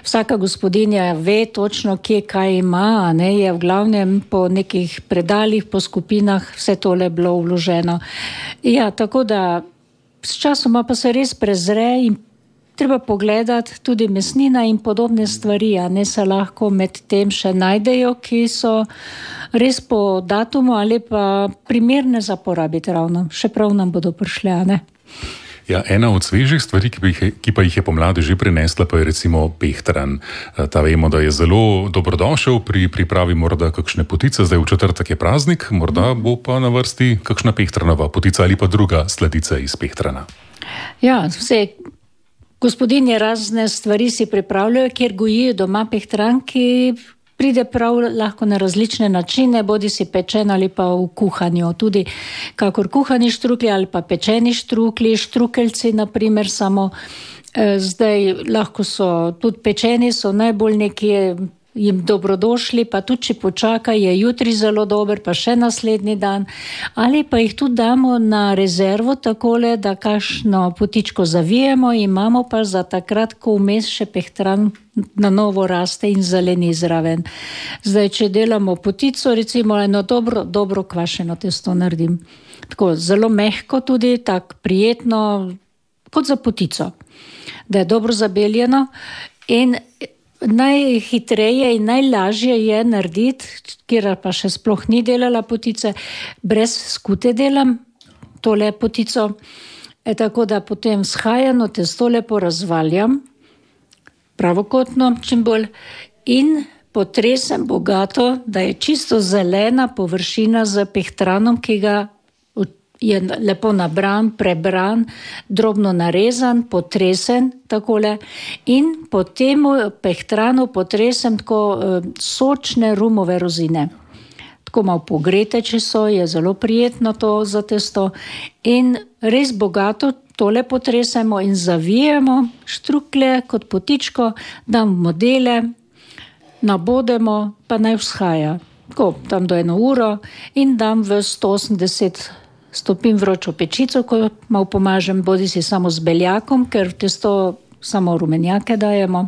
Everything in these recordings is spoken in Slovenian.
vsaka gospodinja ve točno, kje kaj ima, ne, je v glavnem po nekih predalih, po skupinah vse tole bilo vloženo. Ja, tako da s časoma pa se res prezre in treba pogledati tudi mesnina in podobne stvari, a ne se lahko med tem še najdejo, ki so res po datumu ali pa primerne za porabiti ravno. Še prav nam bodo prišle, a ne? Ja, ena od svežih stvari, ki pa jih je pomladi že prinesla, pa je recimo pehtran. Ta vemo, da je zelo dobrodošel pri pripravi morda kakšne potice. Zdaj v četrtek je praznik, morda bo pa na vrsti kakšna pehtranova potica ali pa druga sladica iz pehtrana. Ja, vse gospodinje razne stvari si pripravljajo, kjer gojijo doma pehtran, ki pride prav lahko na različne načine, bodi si pečen ali pa v kuhanju. Tudi kakor kuhani štrukli ali pa pečeni štrukli, štrukeljci naprimer samo. Zdaj lahko so tudi pečeni, so najbolj nekje jim dobrodošli, pa tudi če počaka, je jutri zelo dober, pa še naslednji dan. Ali pa jih tudi damo na rezervo takole, da kakšno potičko zavijemo, imamo pa za takrat, ko vmes še pehtran na novo raste in zeleni zraven. Zdaj, če delamo potico, recimo eno dobro kvašeno testo naredim. Tako zelo mehko tudi, tako prijetno, kot za potico. Da je dobro zabeljeno in najhitreje in najlažje je narediti, kjer pa še sploh ni delala potice, brez skute delam tole potico. Tako da potem shajano testo lepo razvaljam, pravokotno čim bolj, in potresem bogato, da je čisto zelena površina z pehtranom, ki ga je lepo nabran, prebran, drobno narezan, potresen takole in po temu pehtranu potresem tako sočne rumove rozine. Tako malo pogrete, če so, je zelo prijetno to za testo in res bogato tole potresemo in zavijemo štrukle kot potičko, dam modele, nabodemo, pa naj vzhaja. Tako, tam do 1 uro in dam v 180 stopim vročo pečico, ko malo pomažem, bodi si samo z beljakom, ker v testo samo rumenjake dajemo.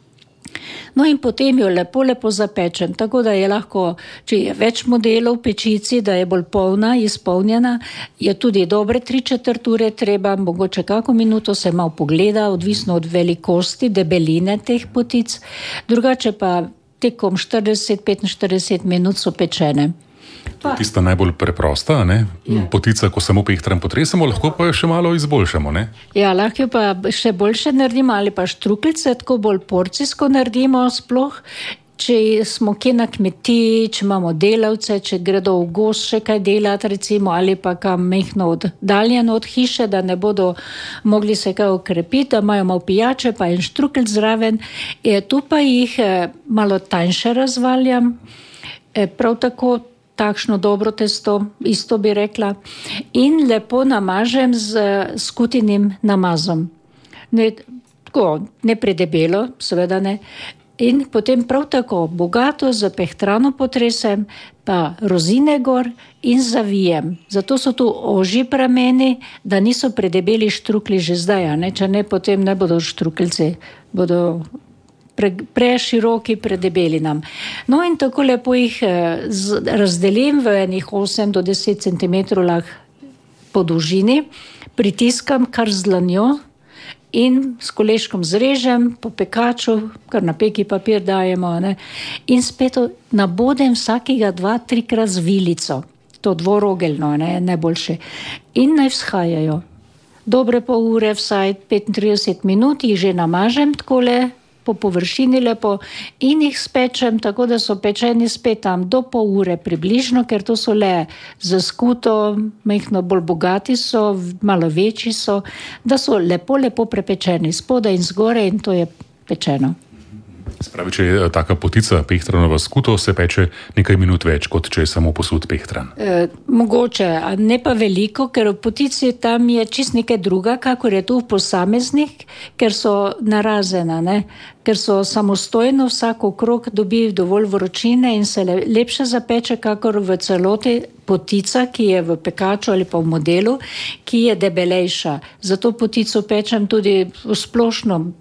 No in potem jo lepo zapečem, tako da je lahko, če je več modelov v pečici, da je bolj polna, izpolnjena, je tudi dobre 3/4 ure treba, mogoče kako minuto se malo pogleda, odvisno od velikosti, debeline teh potic, drugače pa tekom 40-45 minut so pečene. Tista najbolj preprosta, ne? Ja. Potica, ko samo pehtran potresemo, lahko pa jo še malo izboljšamo, ne? Ja, lahko pa še boljše naredimo ali pa štrukljice, tako bolj porcijsko naredimo sploh. Če smo kje na kmetiji, če imamo delavce, če gredo v gozd še kaj delati recimo, ali pa kam mehno oddaljeno od hiše, da ne bodo mogli se kaj okrepiti, da imajo malo pijače, pa en štrukelj zraven. Tu pa jih malo tanjše razvaljam, prav tako takšno dobro testo, isto bi rekla, in lepo namažem z skutinim namazom. Ne predebelo, seveda ne. In potem prav tako bogato z pehtrano potresem, pa rozine gor in zavijem. Zato so tu ožji prameni, da niso predebeli štrukli že zdaj, ne? Če ne, potem ne bodo štrukeljci, bodo preširoki, predebeli nam. No in tako lepo jih razdelim v enih 8 do 10 cm po dolžini, pritiskam kar z dlanjo in s koleškom zrežem po pekaču, kar na peki papir dajemo, ne? In spet nabodem vsakega 2-3 krat z vilico, to dvorogeljno, ne? Najboljše. In naj vzhajajo. Dobre pol ure, vsaj 35 minut jih že namažem takole, po površini lepo in jih spečem, tako da so pečeni spet tam do pol ure približno, ker to so le za skuto, mehno bolj bogati so, malo večji so, da so lepo prepečeni spodaj in zgore in to je pečeno. Spravi, če je taka potica pehtranova skuto, se peče nekaj minut več, kot če je samo posud pehtran. Mogoče, a ne pa veliko, ker v potici tam je čist nekaj druga, kakor je tu v posameznih, ker so narazena, ne? Ker so samostojno, vsak okrog dobi dovolj vročine in se lepše zapeče, kakor v celoti potica, ki je v pekaču ali pa v modelu, ki je debelejša. Zato potico pečem tudi v splošno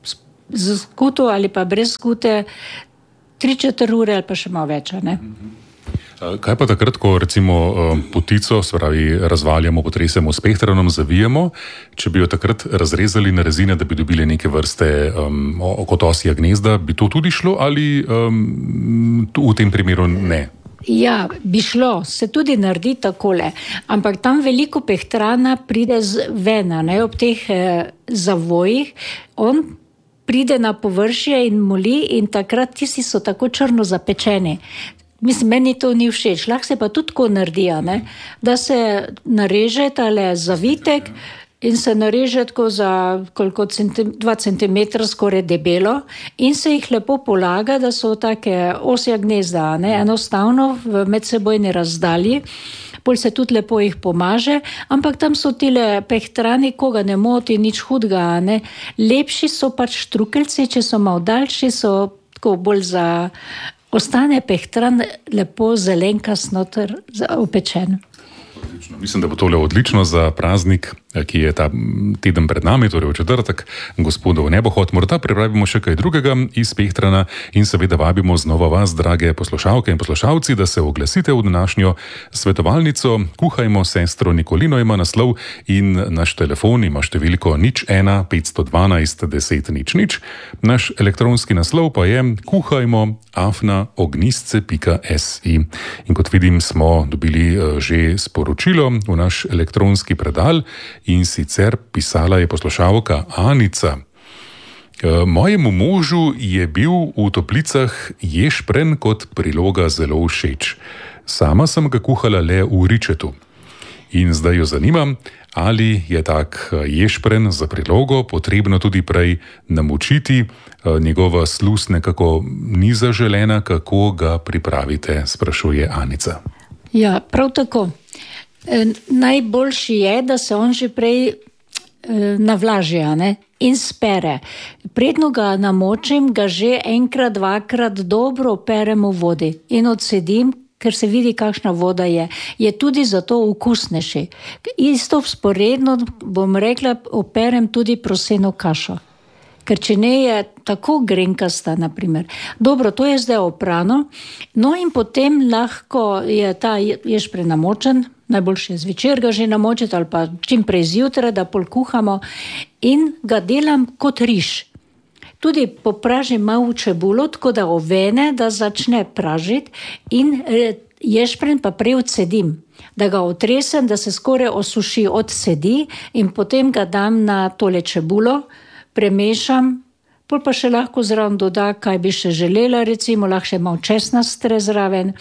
z skuto ali pa brez skute 3-4 ure ali pa še malo več, ne? Kaj pa takrat, ko recimo potico, se pravi, razvaljamo, potresemo s pehtranom, zavijemo, če bi jo takrat razrezali na rezine, da bi dobili neke vrste kot osja gnezda, bi to tudi šlo ali v tem primeru ne? Ja, bi šlo, se tudi naredi takole, ampak tam veliko pehtrana pride ven, ne, ob teh zavojih, on pride na površje in moli in takrat tisti so tako črno zapečeni. Mislim, meni to ni všeč, lahko se pa tudi tako naredi, ne? Da se nareže tale zavitek in se nareže tako za 2 cm skoraj debelo in se jih lepo polaga, da so take osja gnezda, ne? Enostavno v medsebojni razdalji, pol se tudi lepo jih pomaže, ampak tam so tile pehtrani, koga ne moti, nič hudga, ne? Lepši so pač štrukeljci, če so malo daljši, so tako bolj ostane pehtran lepo zelenkast noter opečen. Odlično. Mislim, da bo tole odlično za praznik, ki je ta teden pred nami, torej v četrtek, Gospodov nebohod. Morda pripravimo še kaj drugega iz pehtrana in seveda vabimo znova vas, drage poslušalke in poslušalci, da se oglasite v današnjo svetovalnico. Kuhajmo sestro Nikolino ima naslov in naš telefon ima številko 01 512 10 00. Naš elektronski naslov pa je kuhajmo@ognistce.si. In kot vidim, smo dobili že sporočilo v naš elektronski predal in sicer pisala je poslušalka Anica. Mojemu možu je bil v toplicah ješprenj kot priloga zelo všeč. Sama sem ga kuhala le v ričetu. In zdaj jo zanima, ali je tak ješprenj za prilogo potrebno tudi prej namočiti. Njegova sluz nekako ni zaželena, kako ga pripravite, sprašuje Anica. Ja, prav tako. Najboljši je, da se on že prej navlaži, ne? In spere. Predno ga namočim, ga že enkrat, dvakrat dobro operem v vodi in odsedim, ker se vidi, kakšna voda je. Je tudi zato okusnejši. Isto vzporedno, bom rekla, operem tudi proseno kašo. Ker če ne je tako grenkasta, naprimer. Dobro, to je zdaj oprano. No in potem lahko je ta ješprenj namočen, najboljše je zvečer ga že namočiti ali pa čim prej zjutraj, da pol kuhamo in ga delam kot riž. Tudi popražim malo čebulo, tako da ovene, da začne pražiti in ješprenj pa prej odsedim. Da ga otresem, da se skoraj osuši, odsedi in potem ga dam na tole čebulo, premešam, pol pa še lahko zraven doda, kaj bi še želela, recimo lahko še malo česna stre zraven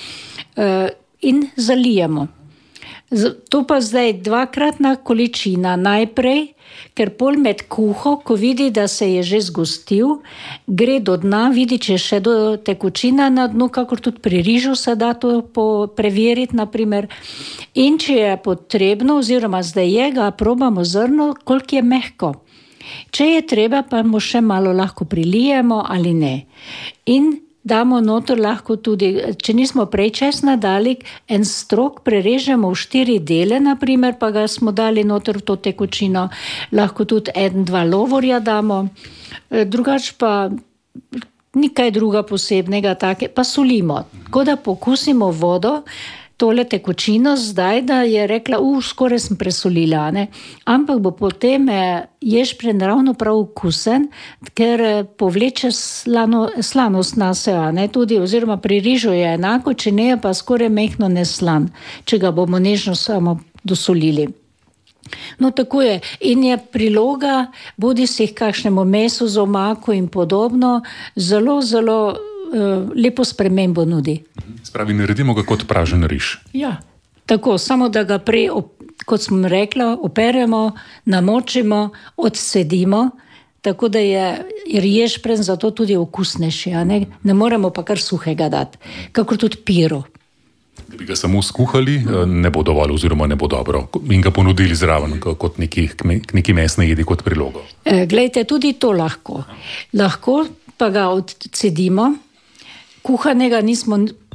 in zalijemo. To pa zdaj 2-kratna količina najprej, ker pol med kuho, ko vidi, da se je že zgostil, gre do dna, vidi, če je še do tekočina na dnu, kakor tudi pri rižu se da to preveriti, naprimer. In če je potrebno, oziroma zdaj je, ga probamo zrno, koliko je mehko. Če je treba, pa mu še malo lahko prilijemo ali ne. In damo noter lahko tudi, če nismo prej česna dali, en strok prerežemo v 4 dele, naprimer, pa ga smo dali noter v to tekočino. Lahko tudi 1-2 lovorja damo. Drugač pa nikaj druga posebnega, take, pa solimo. Tako da pokusimo vodo, tole tekočino zdaj, da je rekla, skoraj sem presolila, ne? Ampak bo potem ješprenj ravno prav okusen, ker povleče slanost na se, ne? Tudi, oziroma pri rižu je enako, če ne je pa skoraj mehno neslan, če ga bomo nežno samo dosolili. No, tako je. In je priloga, bodi si kakšnemu mesu z omako in podobno, zelo, zelo lepo spremembo nudi. Spravi, naredimo ga kot pražen riž. Ja, tako, samo da ga prej, kot smo rekla, operemo, namočimo, odsedimo, tako da je ješprenj zato tudi okusnejši, ne moremo pa kar suhega dati, kakor tudi piro. Da bi ga samo skuhali, ne bo dovolj oziroma ne bo dobro in ga ponudili zraven kot neki mesne jedi kot prilogo. Glejte, tudi to lahko. Lahko pa ga odcedimo. Kuhanega nismo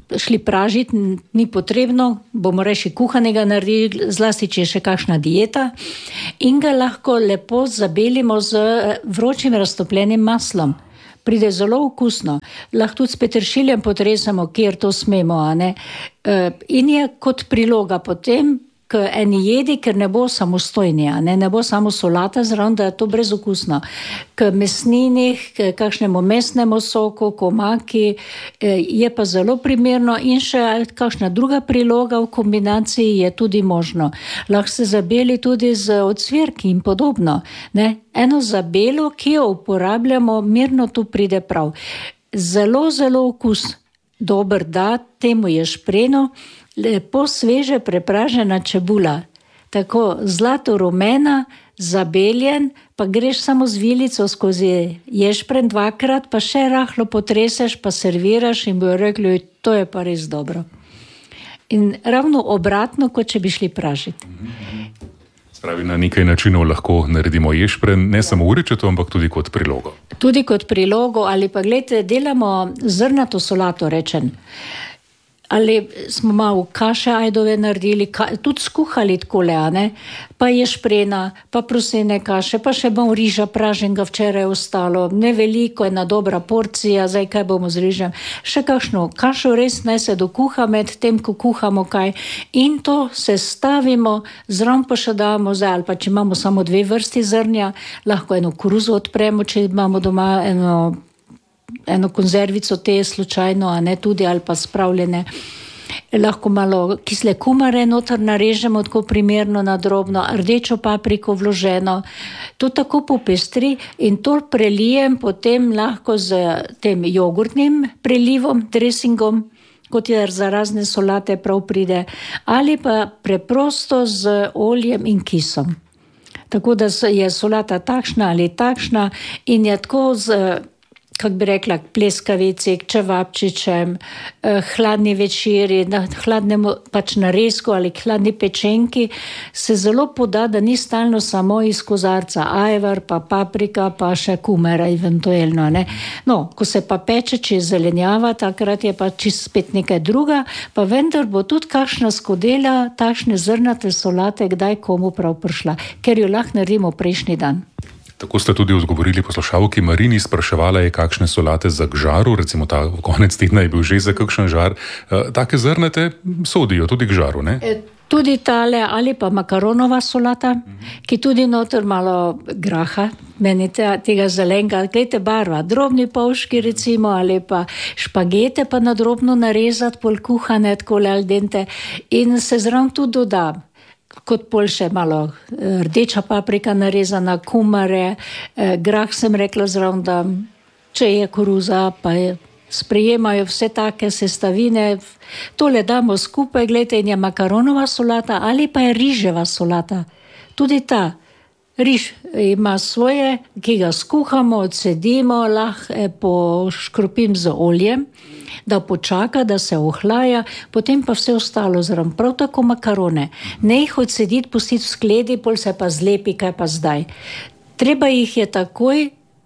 šli pražiti, ni potrebno, bomo reči kuhanega naredili, zlasti če je še kakšna dieta, in ga lahko lepo zabelimo z vročim raztopljenim maslom. Pride zelo okusno. Lahko tudi s peteršiljem potresamo, kjer to smemo, a ne. In je kot priloga potem k eni jedi, ker ne bo samostojni, a ne bo samo solata zraven, da je to brezokusno. K mesninih, k kakšnemu mesnemu soku, komaki, je pa zelo primerno in še kakšna druga priloga v kombinaciji je tudi možno. Lahko se zabeli tudi z ocvirki in podobno, ne. Eno zabelo, ki jo uporabljamo, mirno tu pride prav. Zelo, zelo okus dober da, temu je špreno, lepo sveže prepražena čebula, tako zlato rumena, zabeljen, pa greš samo z vilico skozi ješpren dvakrat, pa še rahlo potreseš, pa serviraš in bojo rekli, to je pa res dobro. In ravno obratno, kot če bi šli pražiti. Pravi, na nekaj načinov lahko naredimo ješpren, ne samo v rečetu, ampak tudi kot prilogo. Tudi kot prilogo, ali pa gledajte, delamo zrnato solato, rečem. Ali smo malo kaše ajdove naredili, tudi skuhali takole, a ne? Pa ješprena, pa prosene kaše, pa še malo riža praženega včeraj ostalo, ne veliko, ena dobra porcija, zdaj kaj bomo z rižem. Še kakšno kašo res naj se dokuha med tem, ko kuhamo kaj, in to se stavimo, zraven pa še damo zdaj, ali pa če imamo samo 2 vrsti zrnja, lahko eno koruzo odpremo, če imamo doma eno konzervico te slučajno, a ne tudi, ali pa spravljene. Lahko malo kisle kumare noter narežemo, tako primerno na drobno, rdečo papriko vloženo. To tako popestri in to prelijem potem lahko z tem jogurtnim prelivom, dressingom, kot je za razne solate prav pride, ali pa preprosto z oljem in kisom. Tako da je solata takšna ali takšna in je tako z, kako bi rekla, pleskavici, k čevapčičem, hladni večeri, na hladnemu pač narezku ali hladni pečenki, se zelo poda, da ni stalno samo iz kozarca ajvar, pa paprika, pa še kumara eventuelno, ne. No, ko se pa peče, če je zelenjava, takrat je pa čisto spet nekaj druga, pa vendar bo tudi kakšna skodela, takšne zrnate solate, kdaj komu prav prišla, ker jo lahko naredimo prejšnji dan. Tako ste tudi odgovorili poslušalki Marini, spraševala je, kakšne solate za k žaru, recimo ta konec tedna je bil že za kakšen žar. Take zrnate sodijo tudi k žaru, ne? Tudi tale ali pa makaronova solata, ki tudi noter malo graha, meni tega zelenega, gledajte barva, drobni polški recimo, ali pa špagete pa na drobno narezati, pol kuhane, takole al dente, in se zraven tudi doda. Kot pol še malo rdeča paprika narezana, kumare, grah sem rekla zraven, da če je koruza, pa sprejemajo vse take sestavine. Tole damo skupaj, gledajte, in je makaronova solata ali pa je riževa solata. Tudi ta riž ima svoje, ki ga skuhamo, odsedimo, lahko poškropim z oljem, da počaka, da se ohlaja, potem pa vse ostalo zraven. Prav tako makarone. Ne jih odsediti, pustiti v skledi, pol se pa zlepi, kaj pa zdaj. Treba jih je takoj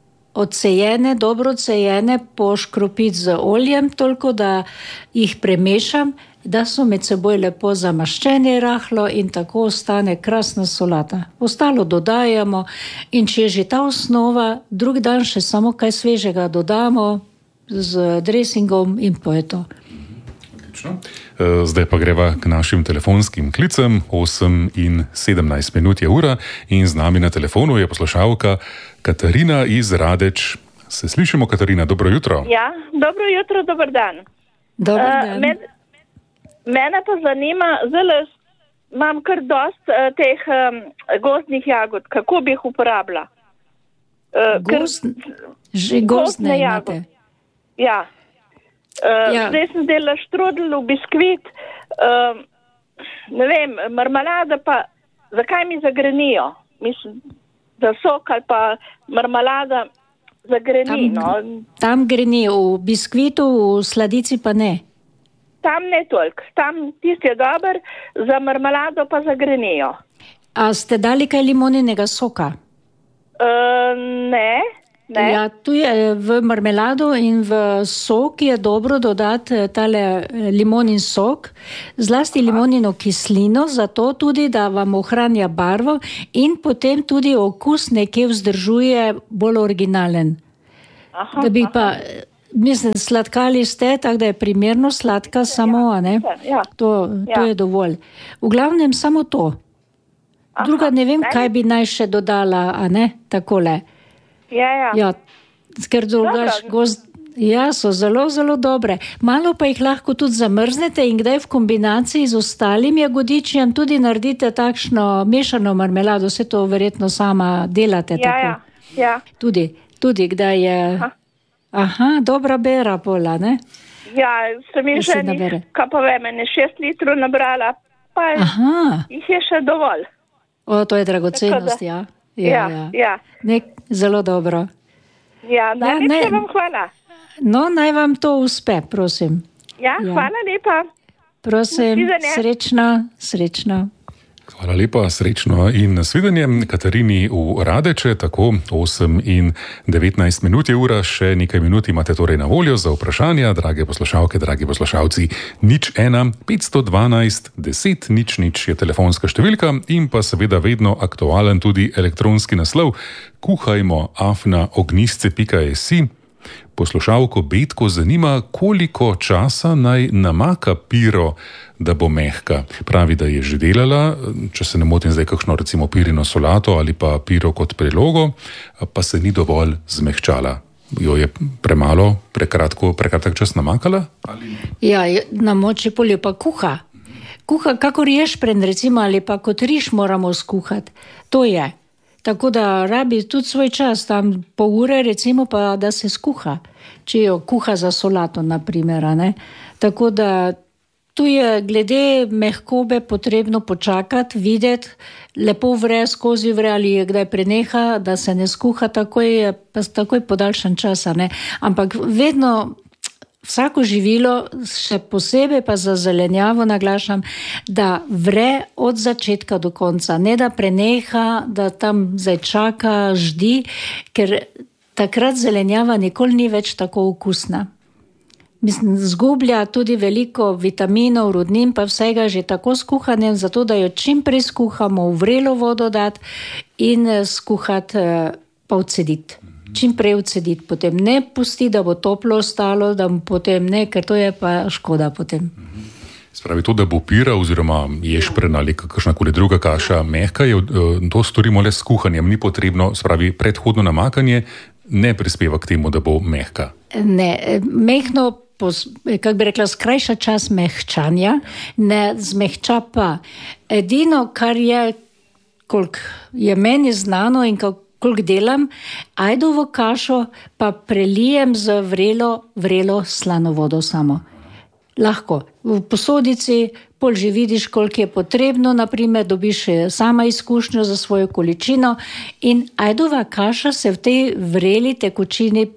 odsejene, dobro odsejene, poškropiti z oljem, toliko da jih premešam, da so med seboj lepo zamaščeni rahlo in tako ostane krasna solata. Ostalo dodajamo in če je že ta osnova, drug dan še samo kaj svežega dodamo z dressingom in to je to. Zdaj pa greva k našim telefonskim klicem. 8:17 je ura in z nami na telefonu je poslušalka Katarina iz Radeč. Se slišimo, Katarina? Dobro jutro. Ja, dobro jutro, dober dan. Dober dan. Mene pa zanima, zelo imam kar dost teh gozdnih jagod, kako bi jih uporabila? Gozdne imate? Ja. Zdaj sem delala štrudel v biskvit, ne vem, marmelada pa, zakaj mi zagrenijo? Mislim, da sok ali pa marmelada zagreni. Tam greni, v biskvitu, v sladici pa ne. Tam ne toliko, tam tisti je dober, za marmelado pa zagrenijo. A ste dali kaj limoninega soka? Ne. Ne? Ja, tu je v marmelado in v sok je dobro dodati tale limonin sok, zlasti limonino kislino, zato tudi, da vam ohranja barvo in potem tudi okus nekje vzdržuje bolj originalen. Da bi pa, mislim, sladkali ste, tako da je primerno sladka samo, a ne? To je dovolj. V glavnem samo to. Druga ne vem, kaj bi naj še dodala, a ne? Takole. Ja, ker drugač so zelo, zelo dobre. Malo pa jih lahko tudi zamrznete in kdaj v kombinaciji z ostalim jagodičjem tudi naredite takšno mešano marmelado, vse to verjetno sama delate tako. Ja. Tudi kdaj je... dobra bera pola, ne? Ja, sem jih že kaj pa vem, 6 litrov nabrala, pa jih je še dovolj. To je dragocenost, ja. Ja. Zelo dobro. Ja, najlepša vam hvala. No, naj vam to uspe, prosim. Ja, hvala lepa. Prosim, srečno. Hvala lepa, srečno in nasvidenje. Katarini v Radeče, tako 8 in 19 minut je ura, še nekaj minut imate torej na voljo za vprašanja, drage poslušalke, dragi poslušalci. 01 512 10 00 je telefonska številka in pa seveda vedno aktualen tudi elektronski naslov kuhajmo@ognjisce.si. Poslušalko Betko zanima, koliko časa naj namaka piro, da bo mehka. Pravi, da je že delala, če se ne motim zdaj kakšno recimo pirino solato ali pa piro kot prilogo, pa se ni dovolj zmehčala. Jo je premalo, prekratek čas namakala? Ja, na moči polju pa kuha. Kuha kakor ješprenj recimo ali pa kot riž moramo skuhati. To je. Tako da rabi tudi svoj čas, tam pol ure recimo pa, da se skuha. Če jo kuha za solato, naprimer, ne. Tako da tu je glede mehkobe potrebno počakati, videti, lepo vre, skozi vre ali je kdaj preneha, da se ne skuha takoj podaljšan časa, ne. Ampak vedno vsako živilo, še posebej pa za zelenjavo naglašam, da vre od začetka do konca, ne da preneha, da tam zdaj čaka, ždi, ker takrat zelenjava nikoli ni več tako okusna. Mislim, zgublja tudi veliko vitaminov, rudnin, pa vsega že tako skuhanjem, zato da jo čim prej skuhamo, v vrelo vodo dati in skuhati pa odcediti. Čim prej odcediti, potem ne pusti, da bo toplo ostalo, da mu potem ne, ker to je pa škoda potem. Spravi to, da bo pira oziroma ješprenj ali kakšnakoli druga kaša mehka, to storimo le s kuhanjem, ni potrebno, spravi predhodno namakanje ne prispeva k temu, da bo mehka. Ne, mehno, kako bi rekla, skrajša čas mehčanja, ne zmehča pa. Edino, kar je, koliko je meni znano in koliko delam, ajdovo kašo pa prelijem z vrelo slano vodo samo. Lahko. V posodici pol že vidiš, koliko je potrebno, naprimer dobiš sama izkušnjo za svojo količino in ajdova kaša se v tej vreli tekočini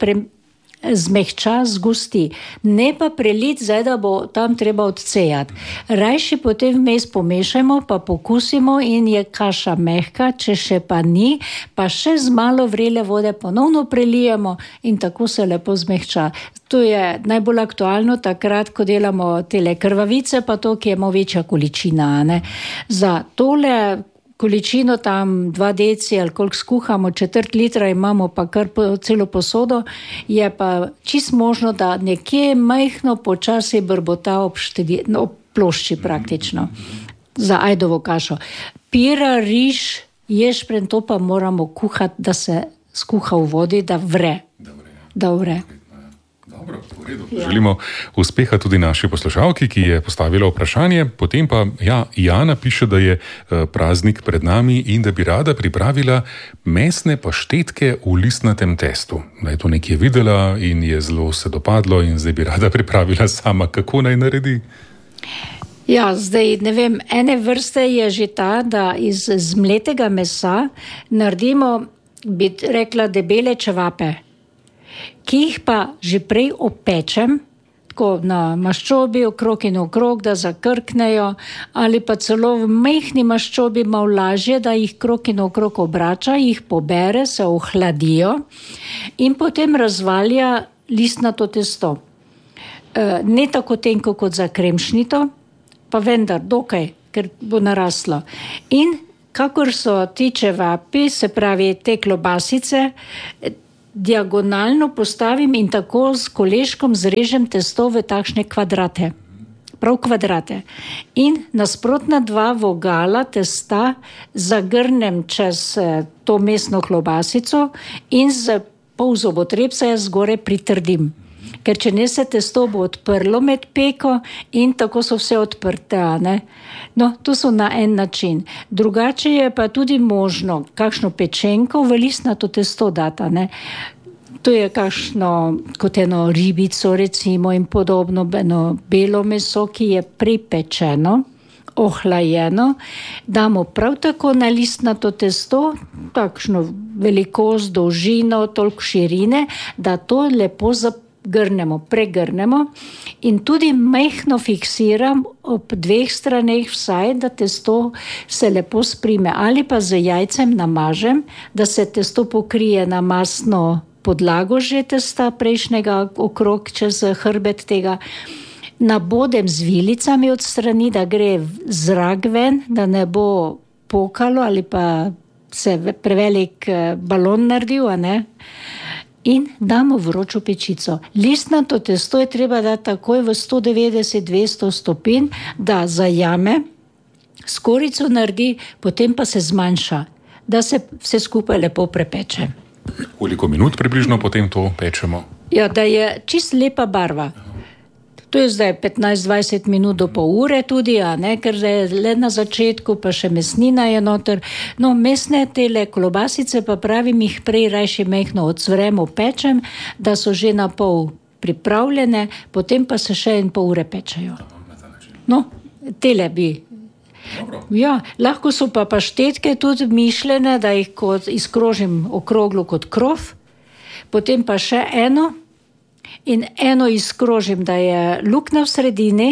zmehča, zgusti. Ne pa preliti, zdaj da bo tam treba odcejati. Rajši potem vmes pomešajmo, pa pokusimo in je kaša mehka, če še pa ni, pa še z malo vrele vode ponovno prelijemo in tako se lepo zmehča. To je najbolj aktualno takrat, ko delamo tele krvavice, pa to, ki je malo večja količina. Ne? Za tole količino tam 2 deci ali koliko skuhamo, 1/4 litra imamo pa kar celo posodo, je pa čist možno, da nekje majhno počasi brbota ob plošči praktično za ajdovo kašo. Pira, riž, ješprenj, to pa moramo kuhati, da se skuha v vodi, da vre. Dobro, v redu. Želimo uspeha tudi naši poslušalki, ki je postavila vprašanje. Potem pa, Jana piše, da je praznik pred nami in da bi rada pripravila mesne paštetke v listnatem testu. Da je to nekje videla in je zelo se dopadlo in zdaj bi rada pripravila sama. Kako naj naredi? Ja, zdaj ne vem, ene vrste je že ta, da iz zmletega mesa naredimo, bi rekla, debele čevape, ki jih pa že prej opečem, tako na maščobi okrog in okrog, da zakrknejo, ali pa celo v mehni maščobi malo lažje, da jih krog in okrog obrača, jih pobere, se ohladijo in potem razvalja listnato testo. Ne tako tenko kot za kremšnito, pa vendar dokaj, ker bo naraslo. In kakor so ti čevapi, se pravi te klobasice, diagonalno postavim in tako s koleškom zrežem testo v takšne kvadrate. Prav kvadrate. In nasprotna dva vogala testa zagrnem čez to mesno klobasico in z pol zobotrebca jaz zgore pritrdim. Ker če ne se testo bo odprlo med peko in tako so vse odprte, ne? No, to so na en način. Drugače je pa tudi možno kakšno pečenko v listnato testo data, ne? To je kakšno, kot eno ribico recimo in podobno, eno belo meso, ki je pripečeno, ohlajeno, damo prav tako na listnato testo, takšno velikost, dolžino, toliko širine, da to lepo pregrnemo in tudi mehno fiksiram ob dveh straneh vsaj, da testo se lepo sprime, ali pa z jajcem namažem, da se testo pokrije na masno podlago že testa prejšnjega okrog čez hrbet tega. Nabodem z vilicami od strani, da gre zrak ven, da ne bo pokalo ali pa se prevelik balon naredil, ne? In damo vročo pečico. Listnato testo je treba dati takoj v 190-200 stopinj, da zajame, skorico naredi, potem pa se zmanjša, da se vse skupaj lepo prepeče. Koliko minut približno potem to pečemo? Ja, da je čist lepa barva. To je zdaj 15-20 minut do pol ure tudi, ne, ker je le na začetku, pa še mesnina je noter. No, mesne tele klobasice pa pravim, jih prej rajši mehno odsvremo, pečem, da so že na pol pripravljene, potem pa se še in pol ure pečejo. No, tele bi. Dobro. Ja, lahko so pa paštetke tudi mišljene, da jih kot izkrožim okroglo kot krof, potem pa še eno, in eno izkrožim, da je luknja v sredini,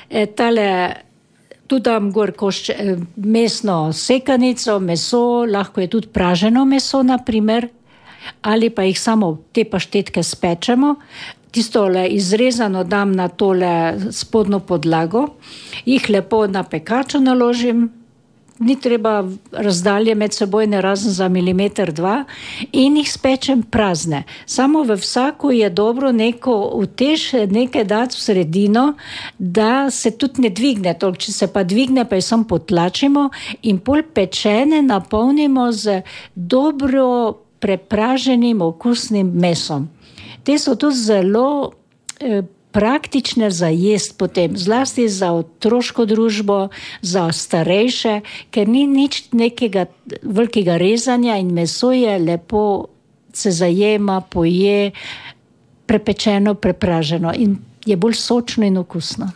tu dam gor mesno sekanico, meso, lahko je tudi praženo meso, naprimer, ali pa jih samo te paštetke spečemo, tistole izrezano dam na tole spodnjo podlago, jih lepo na pekaču naložim, ni treba razdalje med seboj, ne razen za 1-2 mm, in jih spečem prazne. Samo v vsako je dobro neko utež, nekaj dati v sredino, da se tudi ne dvigne toliko. Če se pa dvigne, pa jih samo potlačimo in pol pečene napolnimo z dobro prepraženim okusnim mesom. Te so tudi zelo praktične za jest potem, zlasti za otroško družbo, za starejše, ker ni nič nekega velikega rezanja in meso je lepo, se zajema, poje, prepečeno, prepraženo in je bolj sočno in okusno.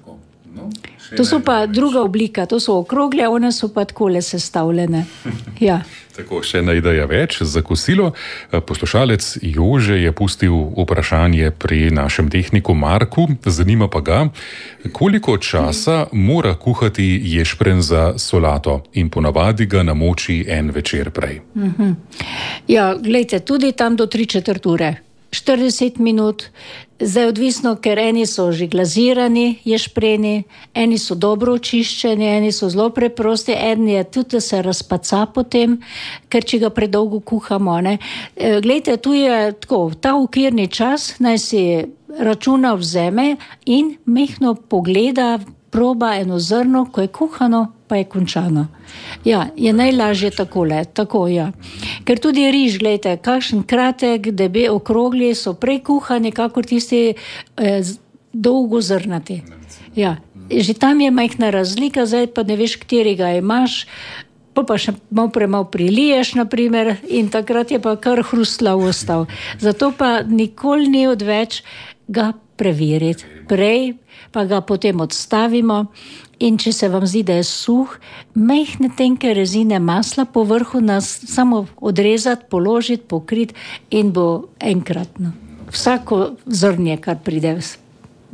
To so pa druga oblika, to so okrogle, one so pa takole sestavljene. Ja. Tako, še ena ideja več za kosilo. Poslušalec Jože je pustil vprašanje pri našem tehniku Marku, zanima pa ga, koliko časa mora kuhati ješprenj za solato in ponavadi ga namoči en večer prej. Ja, glejte, tudi tam do 3/4 ure. 40 minut, zdaj odvisno, ker eni so že glazirani ješpreni, eni so dobro očiščeni, eni so zelo preprosti, eni je tudi, da se razpaca potem, ker če ga predolgo kuhamo, ne. Glejte, tu je tako, ta okvirni čas, naj si računa vzeme in mehno pogleda, proba eno zrno, ko je kuhano, pa je končano. Ja, je najlažje takole, tako, ja. Ker tudi riž, gledajte, kakšen kratek, debel, okrogli so prej kuhani, kakor tisti dolgo zrnati. Ja, že tam je majhna razlika, zdaj pa ne veš, katerega imaš, pa še malo priliješ, naprimer, in takrat je pa kar hrustlav ostal. Zato pa nikoli ni odveč ga preveriti. Prej pa ga potem odstavimo in če se vam zdi, da je suh, majhne tenke rezine masla po vrhu nas samo odrezati, položiti, pokriti in bo enkratno. Vsako zrnje, kar pride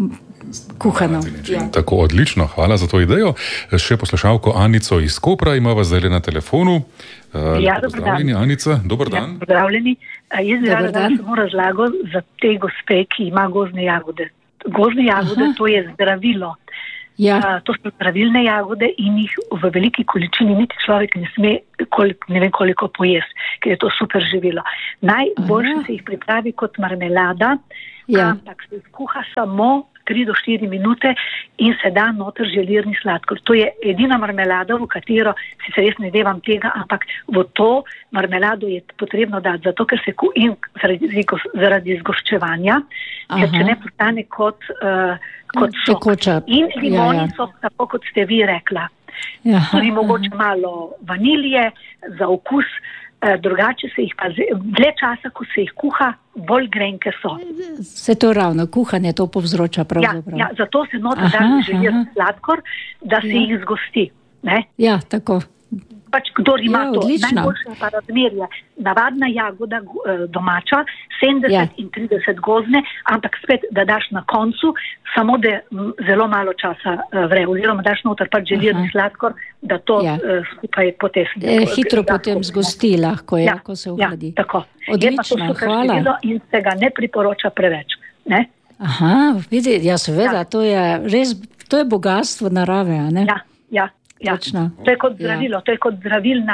kuhano. Tako, odlično, hvala za to idejo. Še poslušalko Anico iz Kopra imava zdaj na telefonu. Pozdravljeni, Anica, dober dan. Pozdravljeni. Jaz bi rada samo razlago za te gospe, ki ima gozdne jagode. Gozdne jagode, to je zdravilo. To so zdravilne jagode in jih v veliki količini niti človek ne sme ne vem koliko pojesti, ker je to super živilo. Najboljše se jih pripravi kot marmelada, ampak se skuha samo 3 do 4 minute in se da noter želirni sladkor. To je edina marmelada, v katero sicer res ne devam tega, ampak v to marmelado je potrebno dati, zato ker se zaradi zgoščevanja, ker če ne postane kot sok. In limoni so tako, kot ste vi rekla. Tudi mogoče malo vanilije za okus, drugače se jih pa dlje časa, ko se jih kuha, bolj grenke so. Se to ravno, kuhanje to povzroča pravzaprav. Ja, zato se noter da želirni sladkor, da se jih zgosti. Ne? Ja, tako. Pač kdor ima to, najboljše pa razmerje. Navadna jagoda domača, 70 in 30 gozne, ampak spet, da daš na koncu, samo da zelo malo časa vre, oziroma daš noter pač želirni sladkor, da to skupaj potesne. Hitro potem zgosti lahko, ko se ohladi. Ja, tako. Odlično, hvala. In se ga ne priporoča preveč. Ne? Aha, vidi, seveda, to je res, to je bogatstvo narave, a ne? Ja. To je kot zdravilo, to je kot zdravilna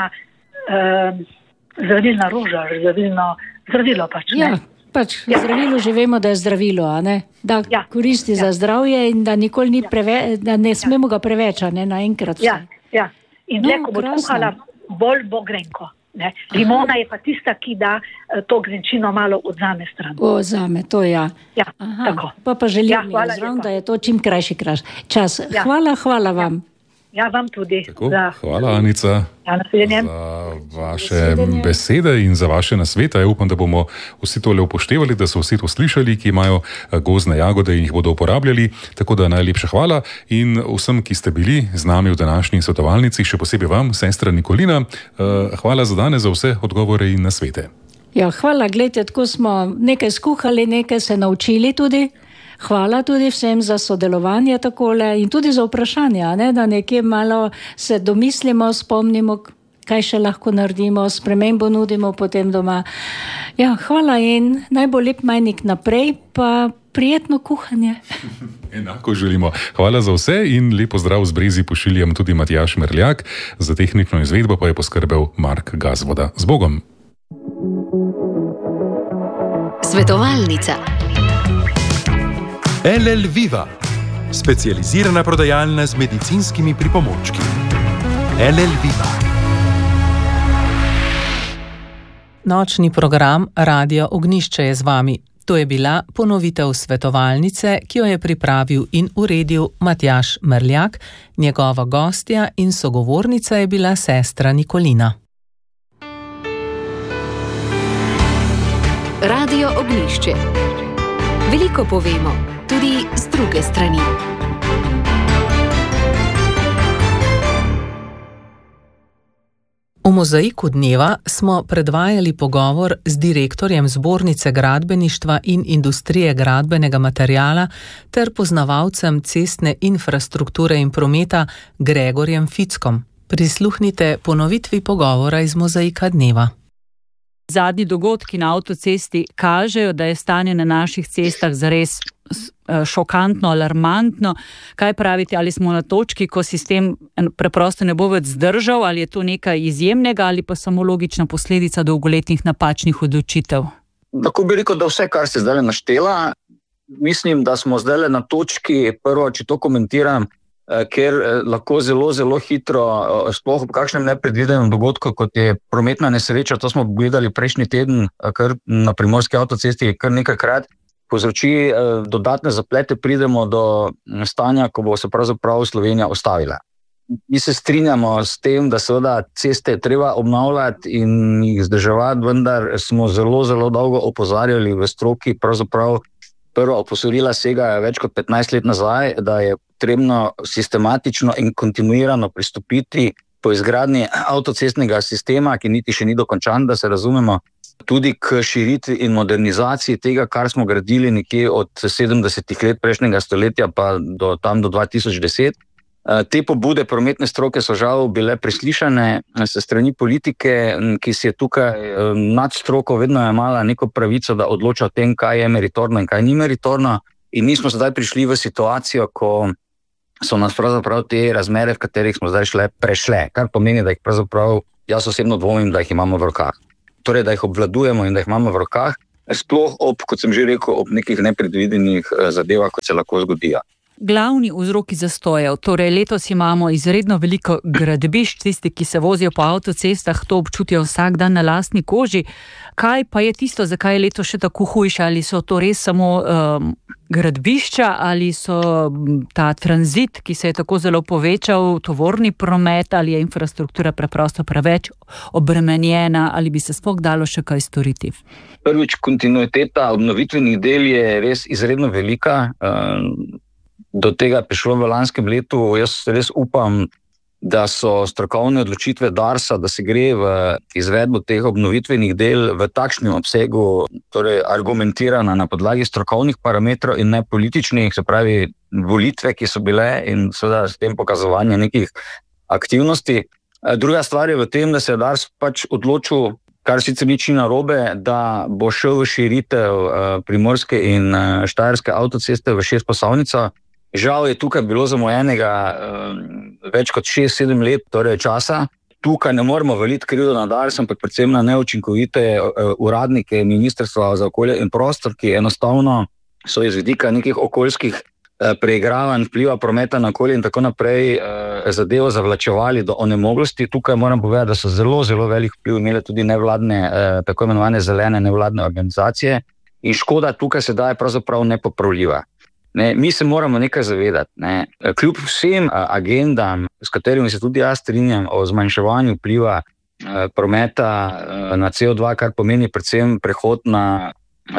roža, zdravilo pač. Zdravilo že vemo, da je zdravilo, a ne? Da koristi za zdravje in da nikoli ni da ne smemo ga preveč, a ne naenkrat. Ja. In ko bo kuhala, bolj bo grenko. Ne? Limona je pa tista, ki da to grenčino malo odzame stran. Odzame, to tako. Pa želim zraven, da je to čim krajši čas. Hvala vam. Ja, vam tudi. Tako, hvala, Anica, za vaše besede in za vaše nasvete. Upam, da bomo vsi tole upoštevali, da so vsi to slišali, ki imajo gozdne jagode in jih bodo uporabljali. Tako da najlepša hvala in vsem, ki ste bili z nami v današnji svetovalnici, še posebej vam, sestra Nikolina. Hvala za danes, za vse odgovore in nasvete. Ja, hvala, gledajte, tako smo nekaj skuhali, nekaj se naučili tudi. Hvala tudi vsem za sodelovanje takole in tudi za vprašanja, ne? Da nekje malo se domislimo, spomnimo, kaj še lahko naredimo, spremembo nudimo potem doma. Ja, hvala in naj bo lep majnik naprej, pa prijetno kuhanje. Enako želimo. Hvala za vse in lepo zdrav z Brezi pošiljam tudi Matjaž Merljak, za tehnično izvedbo pa je poskrbel Mark Gazvoda. Z Bogom! Svetovalnica. LL Viva, specializirana prodajalna z medicinskimi pripomočki. LL Viva. Nočni program Radia Ognjišče je z vami. To je bila ponovitev svetovalnice, ki jo je pripravil in uredil Matjaž Merljak, njegova gostja in sogovornica je bila sestra Nikolina. Radio Ognjišče. Veliko povemo, tudi z druge strani. V Mozaiku dneva smo predvajali pogovor z direktorjem Zbornice gradbeništva in industrije gradbenega materiala ter poznavalcem cestne infrastrukture in prometa Gregorjem Fickom. Prisluhnite ponovitvi pogovora iz Mozaika dneva. Zadnji dogodki na avtocesti kažejo, da je stanje na naših cestah zares šokantno, alarmantno. Kaj pravite, ali smo na točki, ko sistem preprosto ne bo več zdržal, ali je to nekaj izjemnega ali pa samo logična posledica dolgoletnih napačnih odločitev? Tako bi rekel, da vse, kar ste zdaj naštela, mislim, da smo zdaj na točki, prvo, če to komentiram, ker lahko zelo, zelo hitro, sploh v kakšnem nepredvidenem dogodku, kot je prometna nesreča, to smo gledali prejšnji teden, kar na Primorski avtocesti kar nekajkrat, povzroči dodatne zaplete, pridemo do stanja, ko bo se pravzaprav Slovenija ustavila. Mi se strinjamo s tem, da seveda ceste treba obnavljati in jih vzdrževati, vendar smo zelo, zelo dolgo opozarjali v stroki, pravzaprav prva opozorila segajo več kot 15 let nazaj, da je potrebno sistematično in kontinuirano pristopiti po izgradnji avtocestnega sistema, ki niti še ni dokončan, da se razumemo, tudi k širitvi in modernizaciji tega, kar smo gradili nekje od 70 let prejšnjega stoletja pa do 2010. Te pobude prometne stroke so žal bile preslišane se strani politike, ki si je tukaj nad stroko vedno imela neko pravico, da odloča o tem, kaj je meritorno in kaj ni meritorno. In mi smo zdaj prišli v situacijo, ko so nas pravzaprav te razmere, v katerih smo zdaj prešle, kar pomeni, da jih pravzaprav, jaz osebno dvomim, da jih imamo v rokah. Torej, da jih obvladujemo in da jih imamo v rokah, sploh kot sem že rekel, ob nekih nepredvidenih zadevah, kot se lahko zgodijo. Glavni vzroki zastojev, torej letos imamo izredno veliko gradbišč, tisti, ki se vozijo po avtocestah, to občutijo vsak dan na lastni koži. Kaj pa je tisto, zakaj je letos še tako hujše? Ali so to res samo gradbišča, ali so ta tranzit, ki se je tako zelo povečal, tovorni promet, ali je infrastruktura preprosto preveč obremenjena, ali bi se sploh dalo še kaj storiti? Prvič, kontinuiteta obnovitvenih del je res izredno velika. Do tega prišlo v lanskem letu. Jaz res upam, da so strokovne odločitve Darsa, da se gre v izvedbo teh obnovitvenih del v takšnem obsegu, torej argumentirana na podlagi strokovnih parametrov in ne političnih, se pravi volitve, ki so bile in seveda s tem pokazovanje nekih aktivnosti. Druga stvar je v tem, da se je Dars pač odločil, kar sicer nič ni narobe, da bo šel v širitev primorske in štajerske avtoceste v 6-pasovnico. Žal je tukaj bilo zamujenega več kot 6-7 let torej časa. Tukaj ne moremo valiti krivdo na Dars, ampak predvsem na neučinkovite uradnike Ministrstva za okolje in prostor, ki enostavno so iz vidika nekih okoljskih preigravanj, vpliva prometa na okolje in tako naprej zadevo zavlačevali do onemoglosti. Tukaj moram povedati, da so zelo, zelo velik vpliv imele tudi nevladne, tako imenovane zelene nevladne organizacije in škoda tukaj sedaj je pravzaprav nepopravljiva. Mi se moramo nekaj zavedati. Kljub vsem agendam, s katerimi se tudi jaz strinjam o zmanjševanju vpliva prometa na CO2, kar pomeni predvsem prehod na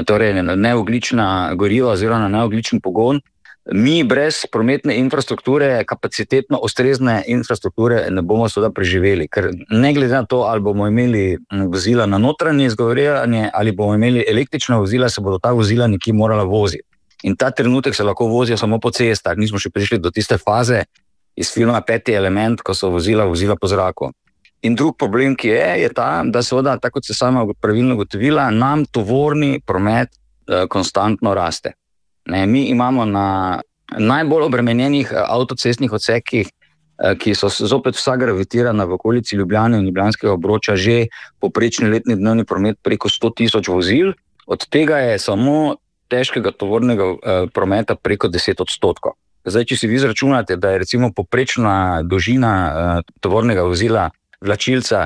neogljična goriva oziroma na neogljičen pogon, mi brez prometne infrastrukture, kapacitetno ustrezne infrastrukture ne bomo seveda preživeli, ker ne glede na to, ali bomo imeli vozila na notranje izgorevanje ali bomo imeli električna vozila, se bodo ta vozila nekje morala voziti. In ta trenutek se lahko vozijo samo po cestah. Nismo še prišli do tiste faze iz filma Peti element, ko so vozila po zraku. In drug problem, ki je ta, da seveda, tako kot se sama pravilno ugotovila, nam tovorni promet konstantno raste. Mi imamo na najbolj obremenjenih avtocestnih odsekih, ki so zopet vsa gravitirana v okolici Ljubljane in Ljubljanskega obroča, že povprečni letni dnevni promet preko 100,000 vozil. Od tega je samo težkega tovornega prometa preko 10%. Zdaj, če si vi izračunate, da je recimo povprečna dolžina tovornega vozila vlačilca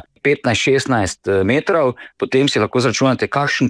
15-16 metrov, potem si lahko izračunate,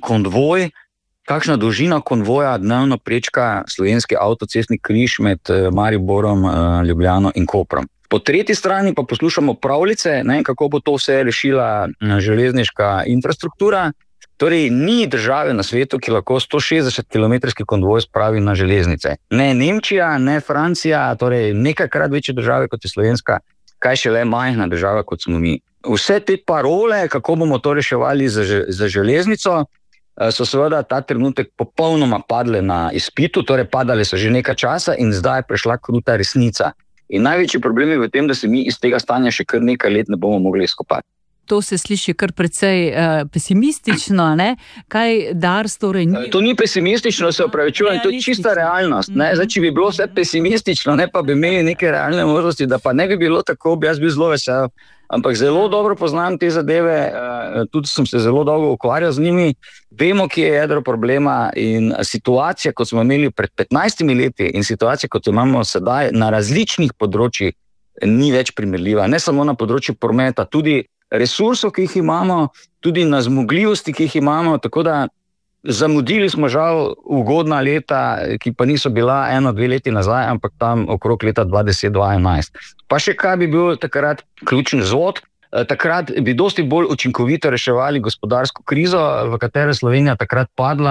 kakšna dolžina konvoja dnevno prečka slovenski avtocestni križ med Mariborom, Ljubljano in Koprom. Po tretji strani pa poslušamo pravljice, kako bo to vse rešila železniška infrastruktura. Torej, ni države na svetu, ki lahko 160 km konvoj spravi na železnice. Ne Nemčija, ne Francija, torej nekajkrat večje države kot je slovenska, kaj šele majhna država kot smo mi. Vse te parole, kako bomo to reševali za železnico, so seveda ta trenutek popolnoma padle na izpitu, torej padale so že nekaj časa in zdaj je prišla kruta resnica. In največji problem je v tem, da se mi iz tega stanja še kar nekaj let ne bomo mogli izkopati. To se sliši kar precej pesimistično, ne? Kaj Dars torej ni? To ni pesimistično, se opravičujem, to je čista realnost. Zdaj, če bi bilo vse pesimistično, pa bi imeli neke realne možnosti, da pa ne bi bilo tako, bi jaz bil zelo vesel. Ampak zelo dobro poznam te zadeve, tudi sem se zelo dolgo ukvarjal z njimi, vemo, kje je jedro problema in situacija, kot smo imeli pred 15 leti in situacija, kot imamo sedaj na različnih področjih, ni več primerljiva. Ne samo na področju prometa, tudi resursov, ki jih imamo, tudi na zmogljivosti, ki jih imamo, tako da zamudili smo žal ugodna leta, ki pa niso bila 1-2 leti nazaj, ampak tam okrog leta 2010-2011. Pa še kaj bi bil takrat ključni vzvod? Takrat bi dosti bolj učinkovito reševali gospodarsko krizo, v katero Slovenija takrat padla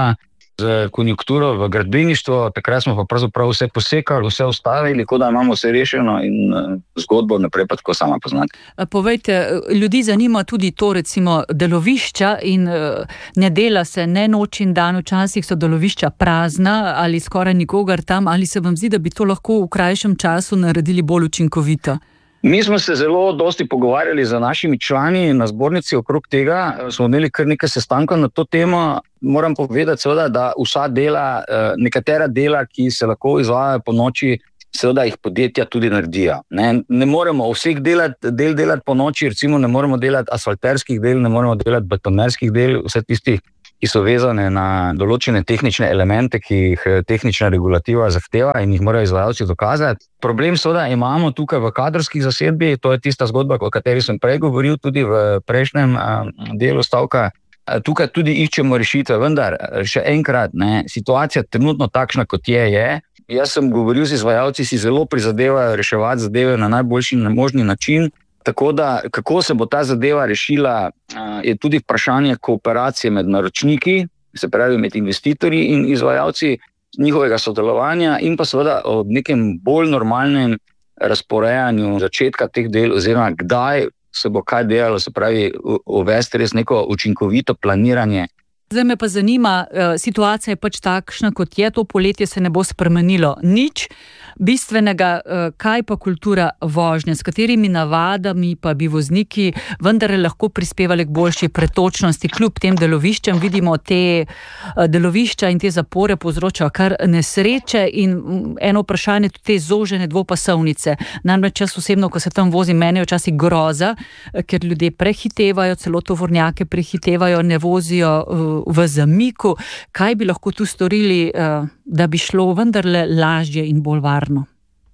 z konjunkturo v gradbeništvu, takrat smo pa pravzaprav vse posekali, vse ustavili, kot da imamo vse rešeno in zgodbo naprej pa tako sama poznati. Povejte, ljudi zanima tudi to, recimo, delovišča in ne dela se ne noč in dan, včasih so delovišča prazna ali skoraj nikogar tam, ali se vam zdi, da bi to lahko v krajšem času naredili bolj učinkovito? Mi smo se zelo dosti pogovarjali z našimi člani na zbornici okrog tega, smo imeli kar nekaj sestankov na to temo. Moram povedati seveda, da vsa dela, nekatera dela, ki se lahko izvajajo po noči, seveda jih podjetja tudi naredijo. Ne moremo vseh del delati po noči, recimo ne moremo delati asfalterskih del, ne moremo delati betonerskih del, vse tistih, ki so vezane na določene tehnične elemente, ki jih tehnična regulativa zahteva in jih morajo izvajalci dokazati. Problem seveda imamo tukaj v kadrovskih zasedbi, to je tista zgodba, o kateri sem prej govoril tudi v prejšnjem delu stavka. Tukaj tudi iščemo rešitve, vendar še enkrat, situacija trenutno takšna, kot je. Jaz sem govoril z izvajalci, si zelo prizadevajo reševati zadeve na najboljši možni način. Tako da, kako se bo ta zadeva rešila, je tudi vprašanje kooperacije med naročniki, se pravi med investitorji in izvajalci, njihovega sodelovanja in pa seveda o nekem bolj normalnem razporejanju začetka teh del oziroma kdaj se bo kaj delalo, se pravi uvesti res neko učinkovito planiranje. Zdaj me pa zanima, situacija je pač takšna, kot je, to poletje se ne bo spremenilo nič bistvenega, kaj pa kultura vožnje, s katerimi navadami pa bi vozniki vendar lahko prispevali k boljši pretočnosti, kljub tem deloviščem. Vidimo, te delovišča in te zapore povzročajo kar nesreče in eno vprašanje, tudi te zožene dvopasovnice. Namreč jaz osebno, ko se tam vozim, meni je včasih groza, ker ljudje prehitevajo, celo tovornjake prehitevajo, ne vozijo v zamiku. Kaj bi lahko tu storili, da bi šlo vendarle lažje in bolj varno?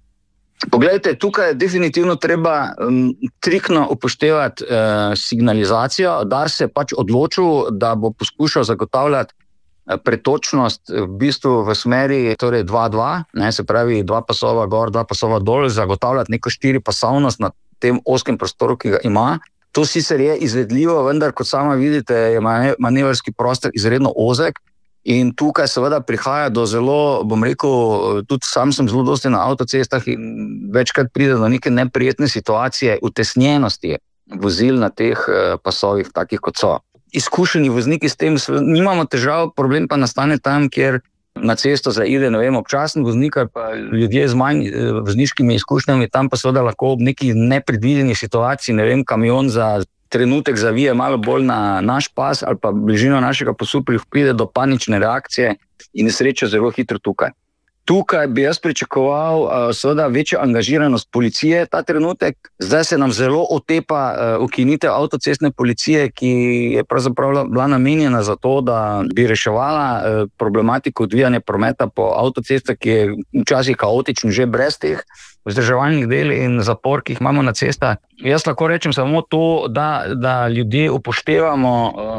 Poglejte, tukaj je definitivno treba striktno upoštevati signalizacijo, da se pač odločil, da bo poskušal zagotavljati pretočnost v bistvu v smeri, torej 2-2, se pravi 2 pasova gor, 2 pasova dol, zagotavljati neko 4-pasovnost na tem oskem prostoru, ki ga ima. To sicer je izvedljivo, vendar kot sama vidite, je manevrski prostor izredno ozek in tukaj seveda prihaja do zelo, bom rekel, tudi sam sem zelo dosti na avtocestah in večkrat pride do neke neprijetne situacije, utesnjenosti vozil na teh pasovih, takih kot so. Izkušeni vozniki s tem nimamo težav, problem pa nastane tam, kjer na cesto zaide, občasen voznik ali pa ljudje z manj vozniškimi izkušnjami, tam pa seveda lahko ob neki nepredvideni situaciji, kamion za trenutek zavije malo bolj na naš pas ali pa bližino našega pasu, pride do panične reakcije in nesreča zelo hitro tukaj. Tukaj bi jaz pričakoval seveda večjo angažiranost policije ta trenutek. Zdaj se nam zelo otepa ukinitev avtocestne policije, ki je pravzaprav bila namenjena za to, da bi reševala problematiko odvijanja prometa po avtocestah, ki je včasih kaotičen že brez teh vzdrževalnih del in zapor, ki jih imamo na cestah. Jaz lahko rečem samo to, da ljudje upoštevamo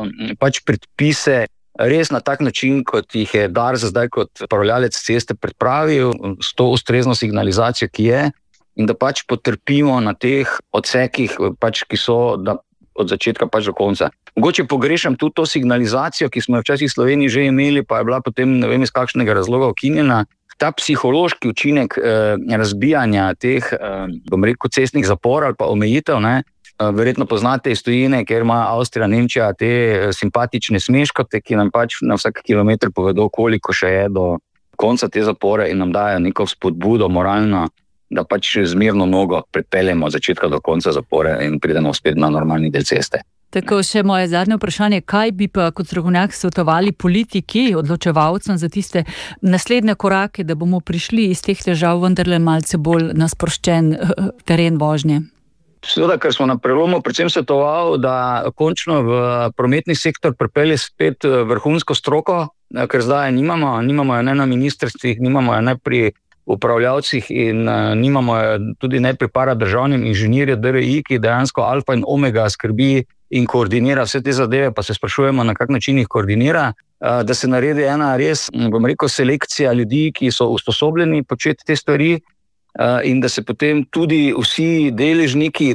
pač predpise res na tak način, kot jih je Dars zdaj kot upravljalec ceste pripravil, s to ustrezno signalizacijo, ki je, in da pač potrpimo na teh odsekih, pač, ki so od začetka pač do konca. Mogoče pogrešam tudi to signalizacijo, ki smo jo včasih v Sloveniji že imeli, pa je bila potem ne vem iz kakšnega razloga ukinjena. Ta psihološki učinek razbijanja teh, bom rekel, cestnih zaporov ali pa omejitev, verjetno poznate iz tujine, ker ima Avstrija, Nemčija te simpatične smeškote, ki nam pač na vsak kilometr povedo, koliko še je do konca te zapore in nam dajo neko spodbudo moralno, da pač zmirno nogo pripeljemo od začetka do konca zapore in pridemo spet na normalni del ceste. Tako še moje zadnje vprašanje, kaj bi pa kot strokovnjak svetovali politiki, odločevalcem za tiste naslednje korake, da bomo prišli iz teh težav vendarle malce bolj na sproščen teren vožnje? Seveda, ker smo na prelomu predvsem svetoval, da končno v prometni sektor pripelje spet vrhunsko stroko, ker zdaj nimamo jo ne na ministrstvih, nimamo jo ne pri upravljavcih in nimamo jo tudi ne pri paradržavnem inženirju DRI, ki dejansko alfa in omega skrbi in koordinira vse te zadeve, pa se sprašujemo, na kak način jih koordinira, da se naredi ena res, bom rekel, selekcija ljudi, ki so usposobljeni početi te stvari, in da se potem tudi vsi deležniki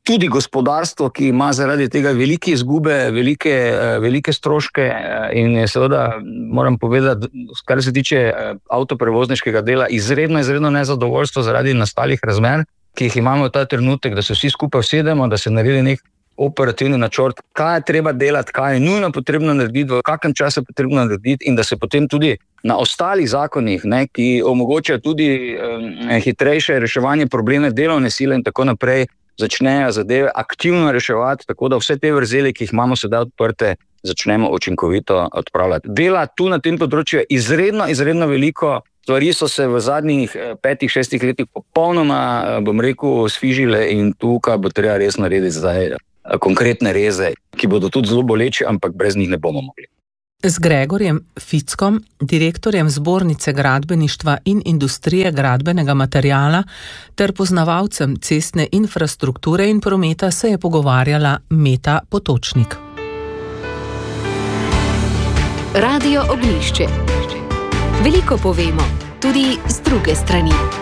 tudi gospodarstvo, ki ima zaradi tega velike izgube, velike stroške in je seveda, moram povedati, kar se tiče avtoprevozniškega dela, izredno nezadovoljstvo zaradi nastalih razmer, ki jih imamo v ta trenutek, da se vsi skupaj usedemo, da se naredi nek operativni načrt, kaj je treba delati, kaj je nujno potrebno narediti, v kakem času je potrebno narediti in da se potem tudi na ostalih zakonih, ki omogočajo tudi hitrejše reševanje probleme delovne sile in tako naprej, začnejo zadeve aktivno reševati, tako da vse te vrzeli, ki jih imamo sedaj odprte, začnemo učinkovito odpravljati. Dela tu na tem področju je izredno veliko. Stvari so se v zadnjih 5-6 letih popolnoma, bom rekel, sfižile in tukaj bo treba res narediti zdaj konkretne reze, ki bodo tudi zelo boleči, ampak brez njih ne bomo mogli. Z Gregorjem Fickom, direktorjem Zbornice gradbeništva in industrije gradbenega materiala ter poznavalcem cestne infrastrukture in prometa se je pogovarjala Meta Potočnik. Radio Oglišče. Veliko povemo, tudi z druge strani.